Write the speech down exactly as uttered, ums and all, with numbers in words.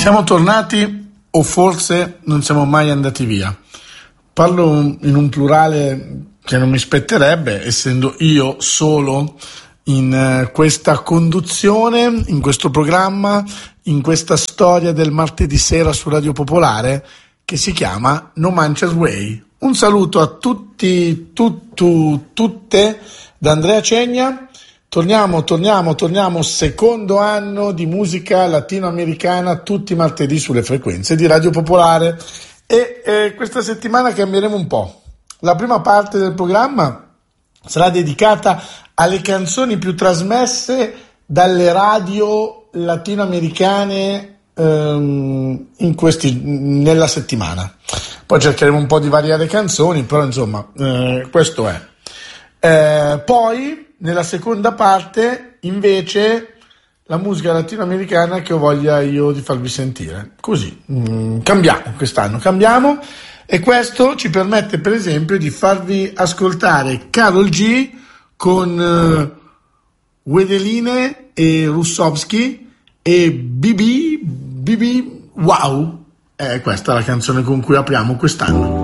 Siamo tornati o forse non siamo mai andati via. Parlo in un plurale che non mi spetterebbe, essendo io solo in questa conduzione, in questo programma, in questa storia del martedì sera su Radio Popolare che si chiama No Manches Way. Un saluto a tutti, tutto, tutte da Andrea Cegna. Torniamo, torniamo, torniamo, secondo anno di musica latinoamericana tutti i martedì sulle frequenze di Radio Popolare e eh, questa settimana cambieremo un po'. La prima parte del programma sarà dedicata alle canzoni più trasmesse dalle radio latinoamericane ehm, in questi, nella settimana. Poi cercheremo un po' di variare canzoni, però insomma eh, questo è. Eh, poi nella seconda parte invece la musica latinoamericana che ho voglia io di farvi sentire. Così mm, cambiamo quest'anno, cambiamo e questo ci permette per esempio di farvi ascoltare Karol G con uh, Wedeline e Russovski e B B B B Wow. È questa la canzone con cui apriamo quest'anno.